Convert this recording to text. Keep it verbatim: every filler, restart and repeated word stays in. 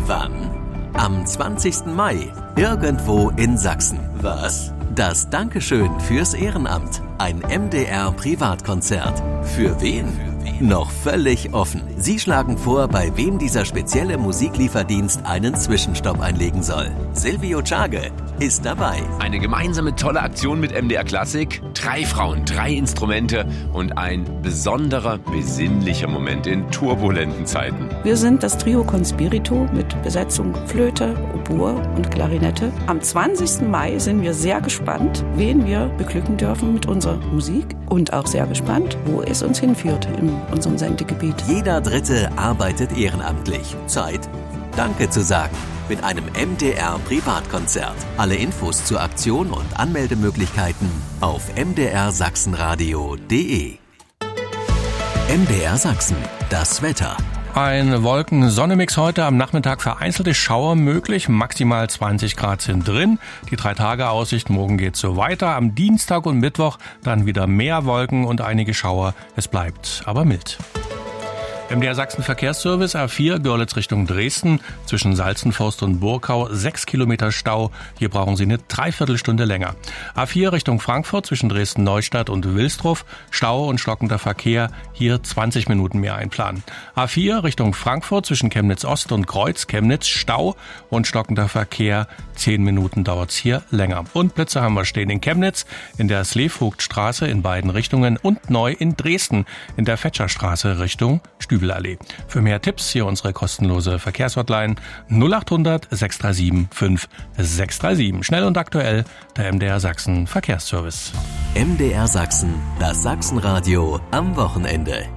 Wann? Am zwanzigsten Mai, irgendwo in Sachsen. Was? Das Dankeschön fürs Ehrenamt. Ein M D R-Privatkonzert. Für wen? Noch völlig offen. Sie schlagen vor, bei wem dieser spezielle Musiklieferdienst einen Zwischenstopp einlegen soll. Silvio Czage ist dabei. Eine gemeinsame tolle Aktion mit M D R Klassik. Drei Frauen, drei Instrumente und ein besonderer, besinnlicher Moment in turbulenten Zeiten. Wir sind das Trio Conspirito mit Besetzung Flöte, Oboe und Klarinette. Am zwanzigsten Mai sind wir sehr gespannt, wen wir beglücken dürfen mit unserer Musik und auch sehr gespannt, wo es uns hinführt in unserem Sendegebiet. Jeder Dritte arbeitet ehrenamtlich. Zeit, Danke zu sagen. Mit einem M D R-Privatkonzert. Alle Infos zur Aktion und Anmeldemöglichkeiten auf m d r sachsenradio punkt d e. M D R Sachsen, das Wetter. Ein Wolken-Sonne-Mix heute, am Nachmittag vereinzelte Schauer möglich, maximal zwanzig Grad sind drin. Die drei Tage Aussicht, morgen geht's so weiter. Am Dienstag und Mittwoch dann wieder mehr Wolken und einige Schauer. Es bleibt aber mild. M D R Sachsen Verkehrsservice A vier Görlitz Richtung Dresden, zwischen Salzenforst und Burkau sechs Kilometer Stau. Hier brauchen Sie eine Dreiviertelstunde länger. A vier Richtung Frankfurt zwischen Dresden-Neustadt und Wilsdruff, Stau und stockender Verkehr, hier zwanzig Minuten mehr einplanen. A vier Richtung Frankfurt zwischen Chemnitz-Ost und Kreuz-Chemnitz, Stau und stockender Verkehr, zehn Minuten dauert's hier länger. Und Blitze haben wir stehen in Chemnitz, in der Sleevogtstraße in beiden Richtungen und neu in Dresden, in der Fetscherstraße Richtung Stübelallee. Für mehr Tipps hier unsere kostenlose Verkehrshotline null acht hundert sechs drei sieben fünf sechs drei sieben. Schnell und aktuell der M D R Sachsen Verkehrsservice. M D R Sachsen, das Sachsenradio am Wochenende.